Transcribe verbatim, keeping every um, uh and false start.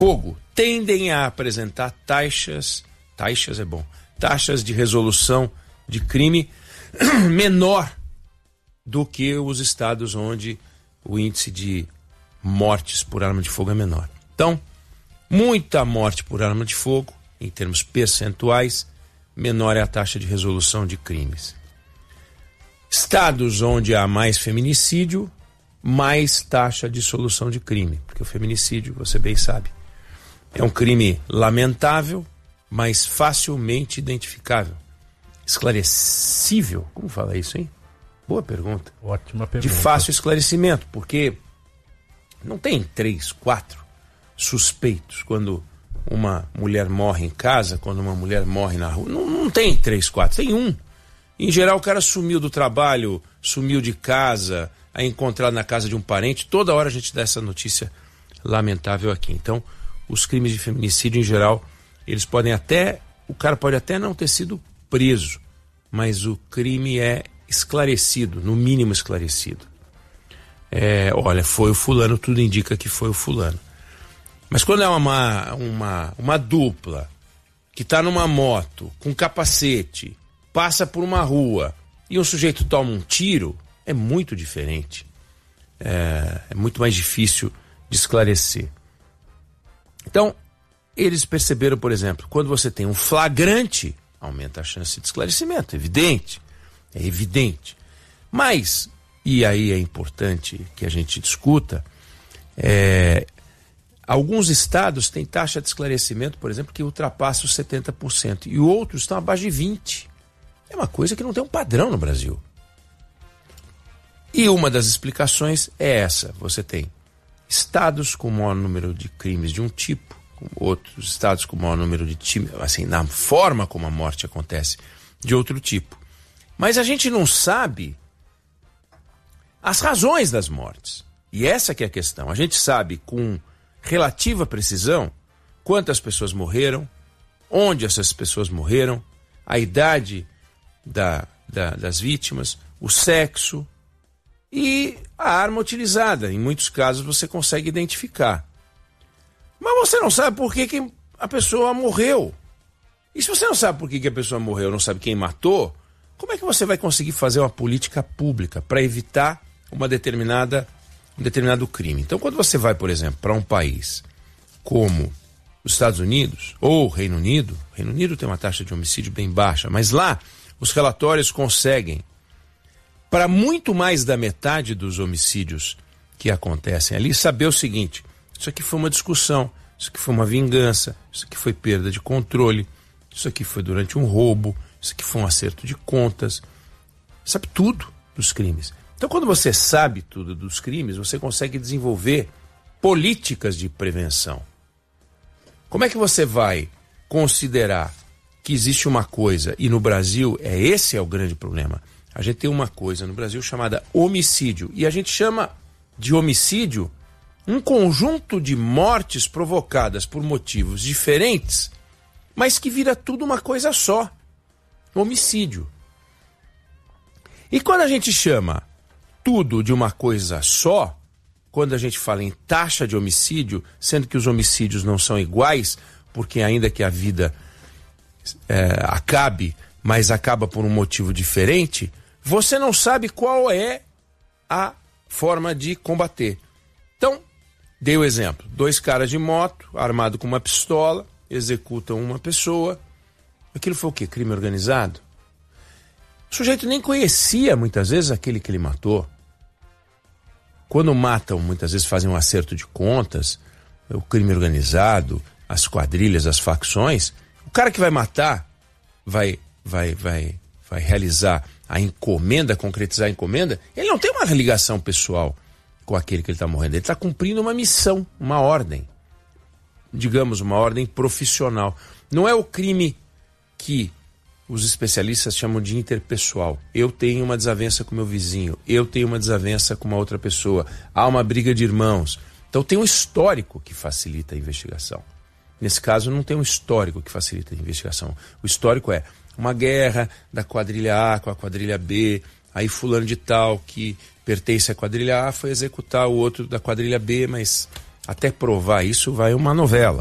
fogo tendem a apresentar taxas, taxas é bom, taxas de resolução de crime menor do que os estados onde o índice de mortes por arma de fogo é menor. Então, muita morte por arma de fogo, em termos percentuais, menor é a taxa de resolução de crimes. Estados onde há mais feminicídio, mais taxa de solução de crime, porque o feminicídio, você bem sabe, é um crime lamentável, mas facilmente identificável. Esclarecível, como fala isso, hein? Boa pergunta. Ótima pergunta. De fácil esclarecimento, porque não tem três, quatro suspeitos quando uma mulher morre em casa, quando uma mulher morre na rua. Não, não tem três, quatro, tem um. Em geral, o cara sumiu do trabalho, sumiu de casa, é encontrado na casa de um parente. Toda hora a gente dá essa notícia lamentável aqui. Então, os crimes de feminicídio, em geral, eles podem até... O cara pode até não ter sido preso, mas o crime é esclarecido, no mínimo esclarecido. É, olha, foi o fulano, tudo indica que foi o fulano. Mas quando é uma, uma, uma dupla que está numa moto, com capacete, passa por uma rua e um sujeito toma um tiro, é muito diferente. É, é muito mais difícil de esclarecer. Então, eles perceberam, por exemplo, quando você tem um flagrante, aumenta a chance de esclarecimento, evidente. É evidente. Mas, e aí é importante que a gente discuta, é, alguns estados têm taxa de esclarecimento, por exemplo, que ultrapassa os setenta por cento e outros estão abaixo de vinte por cento. É uma coisa que não tem um padrão no Brasil. E uma das explicações é essa. Você tem estados com maior número de crimes de um tipo, outros estados com maior número de crimes, assim, na forma como a morte acontece, de outro tipo. Mas a gente não sabe as razões das mortes. E essa que é a questão. A gente sabe com relativa precisão quantas pessoas morreram, onde essas pessoas morreram, a idade da, da, das vítimas, o sexo e a arma utilizada. Em muitos casos você consegue identificar. Mas você não sabe por que, que a pessoa morreu. E se você não sabe por que, que a pessoa morreu, não sabe quem matou, como é que você vai conseguir fazer uma política pública para evitar uma determinada, um determinado crime? Então, quando você vai, por exemplo, para um país como os Estados Unidos ou o Reino Unido, o Reino Unido tem uma taxa de homicídio bem baixa, mas lá os relatórios conseguem, para muito mais da metade dos homicídios que acontecem ali, saber o seguinte: isso aqui foi uma discussão, isso aqui foi uma vingança, isso aqui foi perda de controle, isso aqui foi durante um roubo, isso aqui foi um acerto de contas. Sabe tudo dos crimes. Então, quando você sabe tudo dos crimes, você consegue desenvolver políticas de prevenção. Como é que você vai considerar que existe uma coisa, e no Brasil, é esse é o grande problema. A gente tem uma coisa no Brasil chamada homicídio, e a gente chama de homicídio um conjunto de mortes provocadas por motivos diferentes, mas que vira tudo uma coisa só. Homicídio. E quando a gente chama tudo de uma coisa só, quando a gente fala em taxa de homicídio, sendo que os homicídios não são iguais, porque ainda que a vida é, acabe, mas acaba por um motivo diferente, você não sabe qual é a forma de combater. Então, dei o exemplo. Dois caras de moto, armado com uma pistola, executam uma pessoa. Aquilo foi o quê? Crime organizado? O sujeito nem conhecia, muitas vezes, aquele que ele matou. Quando matam, muitas vezes fazem um acerto de contas, o crime organizado, as quadrilhas, as facções. O cara que vai matar, vai, vai, vai, vai realizar a encomenda, concretizar a encomenda, ele não tem uma ligação pessoal com aquele que ele está morrendo. Ele está cumprindo uma missão, uma ordem. Digamos, uma ordem profissional. Não é o crime que os especialistas chamam de interpessoal. Eu tenho uma desavença com meu vizinho, eu tenho uma desavença com uma outra pessoa, há uma briga de irmãos. Então tem um histórico que facilita a investigação. Nesse caso não tem um histórico que facilita a investigação. O histórico é uma guerra da quadrilha A com a quadrilha B, aí fulano de tal que pertence à quadrilha A foi executar o outro da quadrilha B, mas Até provar isso vai uma novela.